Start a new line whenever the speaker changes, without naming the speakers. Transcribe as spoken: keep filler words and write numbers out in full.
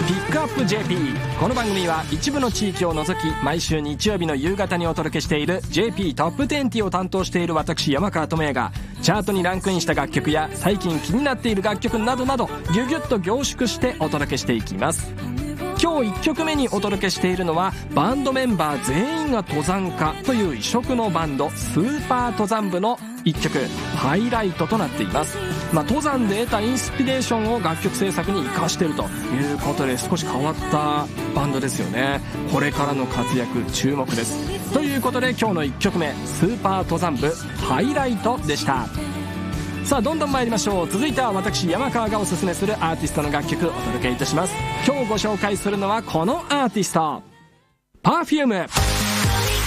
ピックアップ ジェーピー。 この番組は一部の地域を除き毎週日曜日の夕方にお届けしている ジェーピー トップにじゅうを担当している私山川智也がチャートにランクインした楽曲や最近気になっている楽曲などなどギュギュッと凝縮してお届けしていきます。今日いっきょくめにお届けしているのはバンドメンバー全員が登山家という異色のバンドスーパー登山部のいっきょくハイライトとなっています。まあ、登山で得たインスピレーションを楽曲制作に生かしているということで少し変わったバンドですよね。これからの活躍注目です。ということで今日のいっきょくめスーパー登山部ハイライトでした。さあどんどん参りましょう。続いては私山川がおすすめするアーティストの楽曲お届けいたします。今日ご紹介するのはこのアーティスト パーフューム。